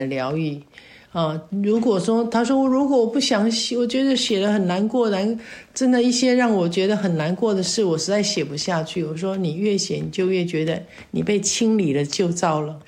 疗愈如果说他说如果我不想写，我觉得写得很难过，真的一些让我觉得很难过的事，我实在写不下去。我说你越写，你就越觉得你被清理了旧照了。